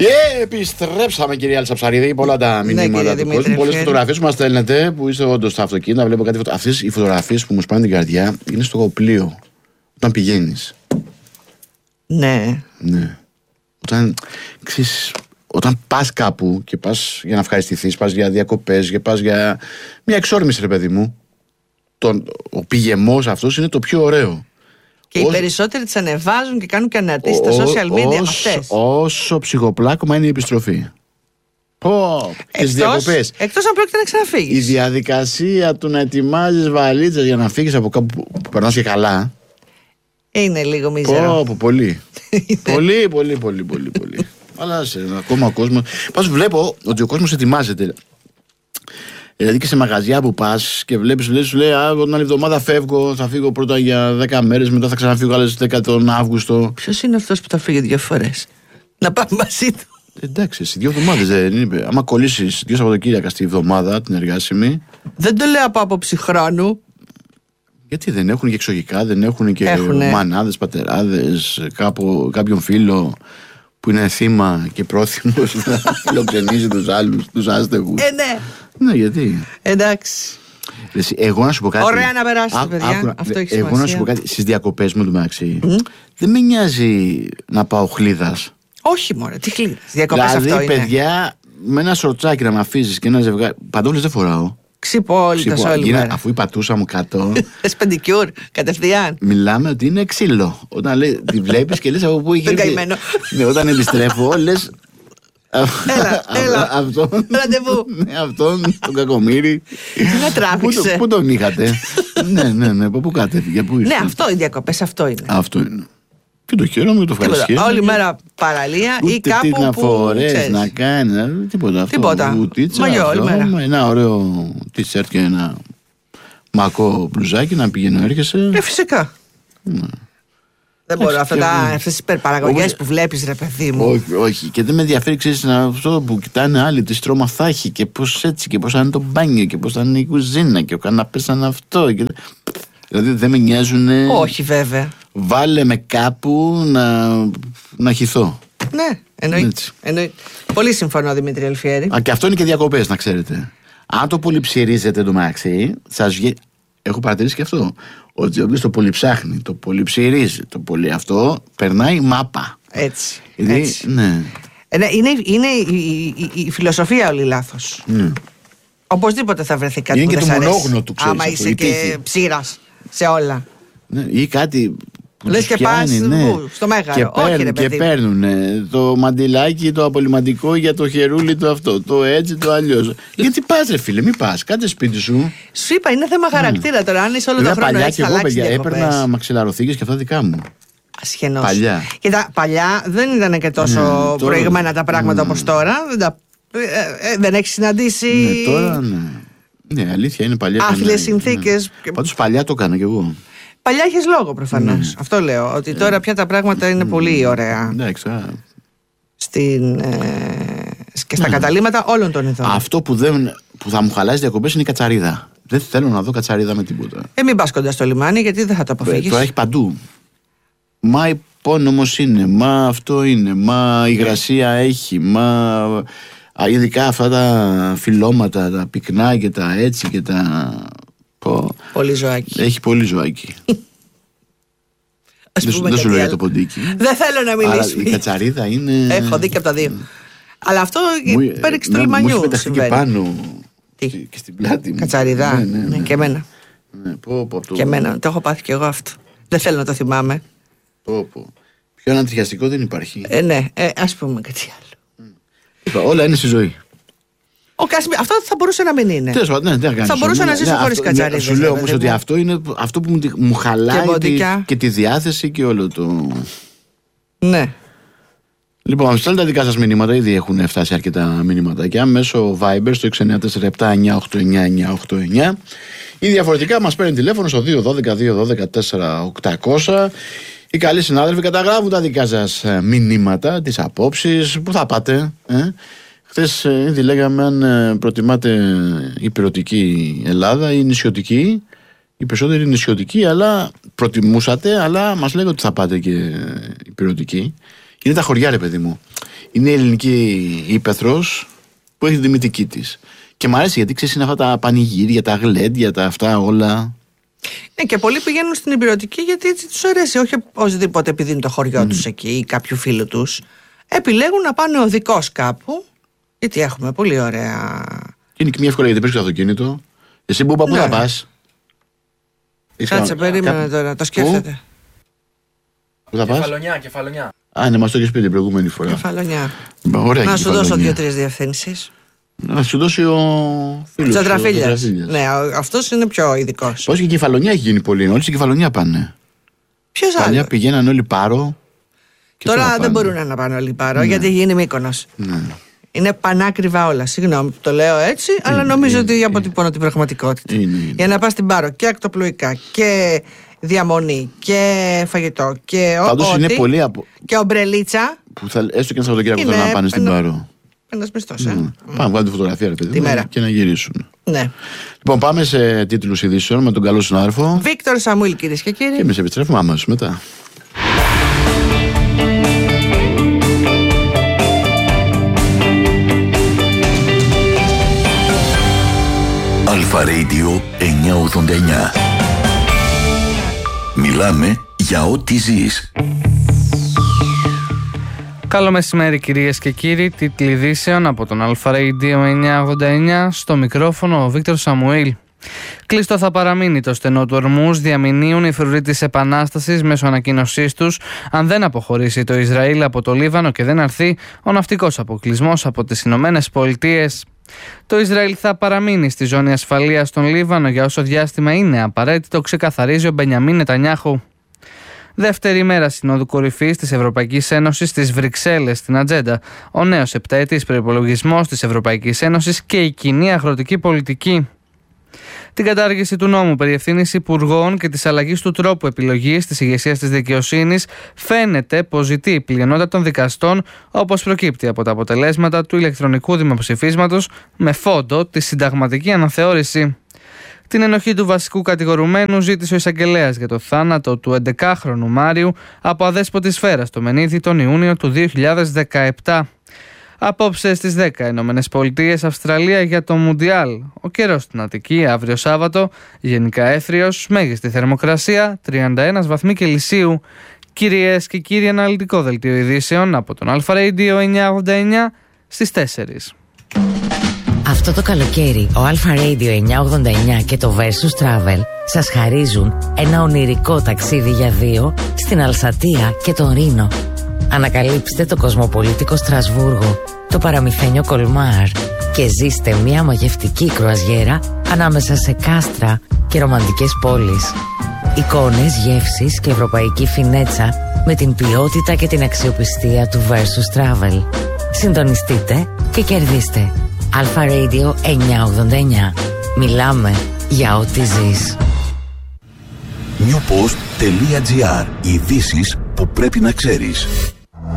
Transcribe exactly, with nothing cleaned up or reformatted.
Ε, επιστρέψαμε, κυρία Αλσαψαρίδη. Πολλά τα μηνύματα του κόσμου. Πολλές φωτογραφίες που μας στέλνετε που είστε όντως στα αυτοκίνητα. Βλέπω κάτι. Αυτές οι φωτογραφίες που μου σπάνε την καρδιά είναι στο πλοίο. Όταν πηγαίνεις. Ναι. Ναι. Όταν, ξέρεις, όταν πας κάπου και πας για να ευχαριστηθείς, πας για διακοπές, και πας για μια εξόρμηση, ρε παιδί μου. Τον, ο πηγεμός αυτός είναι το πιο ωραίο. Και Ως... οι περισσότεροι τις ανεβάζουν και κάνουν και αναρτήσεις στα social media αυτές. Όσο ψυχοπλάκωμα είναι η επιστροφή. Πω, τις διακοπές. Εκτός αν πρόκειται να ξαναφύγεις. Η διαδικασία του να ετοιμάζεις βαλίτσες για να φύγεις από κάπου που περνάς και καλά. Είναι λίγο μίζερο. Πω, πω, πολύ. πολύ, πολύ, πολύ, πολύ, πολύ. Αλλά σε, ακόμα ο κόσμος. Πάντως βλέπω ότι ο κόσμος ετοιμάζεται. Δηλαδή και σε μαγαζιά που πας και βλέπεις, λέει, σου λέει, α, την άλλη εβδομάδα φεύγω, θα φύγω πρώτα για δέκα μέρες, μετά θα ξαναφύγω άλλες δέκα τον Αύγουστο. Ποιος είναι αυτός που θα φύγει δύο φορές? Να πάμε μαζί του. Εντάξει, σε δύο εβδομάδες δεν είπε. Άμα κολλήσεις δύο Σαββατοκύριακα στη εβδομάδα την εργάσιμη. Δεν το λέω από άποψη χρόνου. Γιατί δεν έχουν και εξωγικά, δεν έχουν και Έχουνε. μανάδες, πατεράδες, κάπο, κάποιον φίλο που είναι θύμα και πρόθυμος να φιλοξενήσει τους άλλους, τους άστεγους. Ε, ναι. Ναι, γιατί. Εντάξει. Εσύ, εγώ να σου πω κάτι. Ωραία να περάσετε, παιδιά. Άκουνα, Αυτό έχει εγώ σημασία. να σου πω κάτι. Στις διακοπές μου του μεταξύ, mm? δεν με νοιάζει να πάω χλίδας. Όχι, μωρέ, τι χλίδας. Διακοπές δηλαδή, αυτό είναι. παιδιά, με ένα σορτσάκι να με αφήσεις και ένα ζευγάρι. Παντόφλες δεν φοράω. Ξυπόλυτα σε όλη μέρα. Αφού η πατούσα μου κάτω. Σπεντικιούρ, κατευθείαν. Μιλάμε ότι είναι ξύλο. Όταν λέει, τη βλέπεις και λες από πού είχε. Τον καημένο. Ναι, όταν επιστρέφω, λες. Έλα, έλα. Αυτόν. Ραντεβού. Ναι, αυτόν τον κακομοίρη. Να τράβηξε. Πού τον είχατε? Ναι, ναι, ναι. Πού κατέφυγε, πού Ναι, αυτό οι διακοπές, αυτό είναι. Αυτό είναι. Και το χαίρομαι και το ευχαριστώ. Όλη μέρα παραλία ή κάπου τι να που φορές, να κάνει, τίποτα αυτό. Τίποτα. Βουτίτσα, Μαγιό, όλη μέρα. Ένα ωραίο t-shirt και ένα μακό μπλουζάκι να πηγαίνω, έρχεσαι. Ε, φυσικά. Ναι. Δεν μπορώ αυτά τα, αυτές τις υπερπαραγωγές που βλέπεις, ρε παιδί μου. Όχι, όχι. Και δεν με ενδιαφέρει, ξέρεις, αυτό που κοιτάνε άλλοι, τι στρώμα θα έχει και πώς έτσι και πώς θα είναι το μπάνιο και πώς θα είναι η κουζίνα και ο καναπές σαν αυτό. Και... δηλαδή δεν με νοιάζουν. Όχι, βέβαια. Βάλε με κάπου να, να χυθώ. Ναι, εννοεί. εννοεί. Πολύ συμφωνώ, Δημήτρη Αλφιέρη. Α, και αυτό είναι και διακοπές, να ξέρετε. Αν το πολυψηρίζετε το μεταξύ, σας βγει... έχω παρατηρήσει και αυτό. Ότι όποιος το πολυψάχνει, το πολυψηρίζει, το πολύ αυτό, περνάει μάπα. Έτσι. Δηλαδή, έτσι. Ναι. Ε, ναι, είναι είναι η, η, η, η φιλοσοφία όλη λάθος. Ναι. Οπωσδήποτε θα βρεθεί κάτι είναι που και δεν το σ' αρέσει. μονόγνωτο, ξέρεις. Άμα αυτό, είσαι και ψήρας σε όλα. Ναι, ή κάτι. Λες και πας ναι. στο Μέγαρο. Και Όχι, παίρνουν, ρε παιδί. και παίρνουν το μαντιλάκι, το απολυμαντικό για το χερούλι το αυτό. Το έτσι, το αλλιώς. Γιατί πας, ρε φίλε, μην πας. Κάτσε σπίτι σου. Σου είπα, είναι θέμα χαρακτήρα τώρα. Αν είσαι όλο το χρόνο έτσι, θα αλλάξει διακοπές. Έπαιρνα μαξιλαροθήκες και αυτά δικά μου. Ασχενώς. Παλιά. Και τα παλιά δεν ήταν και τόσο ναι, προηγμένα τώρα... τα πράγματα mm. όπως τώρα. Δεν, τα... ε, ε, δεν έχει συναντήσει. Ναι, τώρα ναι. Ναι, αλήθεια είναι παλιά. Άθλιες συνθήκες. Ναι. Πάντως παλιά το έκανα κι εγώ. Παλιά έχεις λόγο προφανώς. Ναι. Αυτό λέω. Ότι τώρα πια τα πράγματα είναι πολύ ωραία. Εντάξει. Στην, ε, και στα ναι. καταλήμματα όλων των ειδών. Αυτό που, δεν, που θα μου χαλάσει διακοπές είναι η κατσαρίδα. Δεν θέλω να δω κατσαρίδα με τίποτα. Ε, μην πας κοντά στο λιμάνι, γιατί δεν θα το αποφύγεις. Το έχει παντού. Μα υπόνομος είναι, μα αυτό είναι, μα υγρασία έχει, μα ειδικά αυτά τα φυλλώματα, τα πυκνά και τα έτσι και τα... Πω. Πολύ ζωάκι. Έχει πολύ ζωάκι. Δεν σου, σου λέω για το ποντίκι. Δεν θέλω να μιλήσω. Η κατσαρίδα είναι... Έχω δει και από τα δύο. Αλλά αυτό πέριξε του λιμανιού. Μου έχει πεταχθεί και πάνω. Τι? Και στην πλάτη μου. Κατσαρίδα. Ναι, ναι, ναι. Ναι, και εμένα. Ναι, πω, πω, το... Και εμένα. Το έχω πάθει και εγώ αυτό. Δεν θέλω να το θυμάμαι. Πω, πω. Πιο ανατριχιαστικό δεν υπάρχει. Ε, ναι, ε, ας πούμε κάτι άλλο. Είπα, όλα είναι στη ζωή. Ο Κάσιμι, αυτό θα μπορούσε να μην είναι. Τέλος πάντων, ναι, δεν θα μπορούσα να ζήσω χωρίς κατσαρίδες. Σου λέω όμως ότι αυτό είναι αυτό που μου, μου χαλάει και, τη, και τη διάθεση και όλο το. Ναι. Λοιπόν, στέλνετε τα δικά σας μηνύματα, ήδη έχουν φτάσει αρκετά μηνύματάκια μέσω Viber στο έξι εννιά τέσσερα επτά εννιά οκτώ εννιά εννιά οκτώ εννιά ή διαφορετικά μας παίρνει τηλέφωνο στο δύο ένα δύο δύο ένα δύο τέσσερα οκτακόσια. Οι καλοί συνάδελφοι καταγράφουν τα δικά σας μηνύματα, τις απόψεις, πού θα πάτε. Ε? Χθες ήδη λέγαμε αν προτιμάτε υπηρετική Ελλάδα ή νησιωτική. Οι περισσότεροι νησιωτικοί, αλλά προτιμούσατε, αλλά μας λέγατε ότι θα πάτε και υπηρετική. Είναι τα χωριά, ρε παιδί μου. είναι η ελληνική ύπαιθρος που έχει τη τιμητική της. Και μου αρέσει γιατί ξέρεις είναι αυτά τα πανηγύρια, τα γλέντια, τα αυτά όλα. Ναι, και πολλοί πηγαίνουν στην Ηπειρωτική γιατί έτσι τους αρέσει. Όχι οπωσδήποτε επειδή είναι το χωριό mm. τους εκεί ή κάποιου φίλου τους. Επιλέγουν να πάνε οδικώς κάπου. Γιατί έχουμε πολύ ωραία. Και είναι και μια εύκολα γιατί παίρνεις το αυτοκίνητο. Εσύ Μπούμπα, πού θα πας? Κάτσε, περίμενε κάπου... τώρα, το σκέφτεται. Πού θα πας? Κεφαλονιά, Κεφαλονιά. Α, ναι, μας το έχεις πει την προηγούμενη φορά. Κεφαλονιά. Ωραία, να σου δώσω δύο-τρεις διευθύνσεις. Να σου δώσει ο φίλος. Τσαντραφίλιας. Ναι, αυτός είναι πιο ειδικός. Πώς και η Κεφαλονιά έχει γίνει πολύ. Όλοι στην Κεφαλονιά πάνε. Ποιος άλλος? Παλιά πηγαίναν όλοι Πάρο. Τώρα δεν μπορούν να πάνε όλοι Πάρο, ναι. γιατί γίνει Μύκονος. Ναι. Είναι πανάκριβα όλα. Συγγνώμη που το λέω έτσι, είναι, αλλά νομίζω είναι, ότι αποτυπώνω την πραγματικότητα. Είναι, είναι. Για να πας στην Πάρο και ακτοπλοϊκά και διαμονή και φαγητό και πάντως είναι πολύ απο... και ομπρελίτσα. Που θα, έστω και ένα Σαββατοκύριακο θέλουν να πάνε στην Πάρο. Ένας μισθός, ε. Mm. Mm. Πάμε, βγάλουν τη φωτογραφία ρε παιδί μου και να γυρίσουν. Ναι. Λοιπόν, πάμε σε τίτλους ειδήσεων με τον καλό συνάδελφο Βίκτορ Σαμουήλ, κυρίες και κύριοι. Και εμείς επιστρέφουμε αμέσως μετά. Αλφα Radio εννιακόσια ογδόντα εννιά. Μιλάμε για ό,τι ζεις. Καλό μεσημέρι κυρίες και κύριοι, τίτλοι ειδήσεων από τον Αλφα Radio εννιακόσια ογδόντα εννιά, στο μικρόφωνο ο Βίκτορ Σαμουήλ. Κλειστό θα παραμείνει το στενό του Ορμούζ, διαμηνύουν οι φρουροί της Επανάστασης μέσω ανακοίνωσής τους, αν δεν αποχωρήσει το Ισραήλ από το Λίβανο και δεν αρθεί ο ναυτικός αποκλεισμός από τις Ηνωμένες Πολιτείες. Το Ισραήλ θα παραμείνει στη ζώνη ασφαλείας στον Λίβανο για όσο διάστημα είναι απαραίτητο, ξεκαθαρίζει ο Μπενιαμίν Νετανιάχου. Δεύτερη ημέρα Συνόδου Κορυφής της Ευρωπαϊκής Ένωσης στις Βρυξέλλες στην ατζέντα. Ο νέος επταετής προϋπολογισμός της Ευρωπαϊκής Ένωσης και η κοινή αγροτική πολιτική. Την κατάργηση του νόμου περί ευθύνης υπουργών και της αλλαγής του τρόπου επιλογής της ηγεσίας της δικαιοσύνης φαίνεται πως ζητεί η πλειονότητα των δικαστών, όπως προκύπτει από τα αποτελέσματα του ηλεκτρονικού δημοψηφίσματος με φόντο τη συνταγματική αναθεώρηση. Την ενοχή του βασικού κατηγορουμένου ζήτησε ο εισαγγελέας για το θάνατο του έντεκαχρονου Μάριου από αδέσποτη σφαίρα στο Μενίδη τον Ιούνιο του δύο χιλιάδες δεκαεπτά. Απόψε στις δέκα Ηνωμένες Πολιτείες, Αυστραλία για το Μουντιάλ. Ο καιρός στην Αττική αύριο Σάββατο, γενικά έθριος, μέγιστη θερμοκρασία τριάντα ένα βαθμοί Κελσίου. Κυρίες και κύριοι, αναλυτικό δελτίο ειδήσεων από τον Αλφα Radio εννιακόσια ογδόντα εννιά στις τέσσερις. Αυτό το καλοκαίρι ο Αλφα Radio εννιακόσια ογδόντα εννιά και το Versus Travel σας χαρίζουν ένα ονειρικό ταξίδι για δύο στην Αλσατία και τον Ρήνο. Ανακαλύψτε το κοσμοπολίτικο Στρασβούργο, το παραμυθένιο Κολμάρ και ζήστε μια μαγευτική κρουαζιέρα ανάμεσα σε κάστρα και ρομαντικές πόλεις. Εικόνες, γεύσεις και ευρωπαϊκή φινέτσα με την ποιότητα και την αξιοπιστία του Versus Travel. Συντονιστείτε και κερδίστε. Αλφα Radio εννιακόσια ογδόντα εννιά. Μιλάμε για ό,τι ζεις. νιουποστ τελεία τζι άρ. Ειδήσεις που πρέπει να ξέρεις.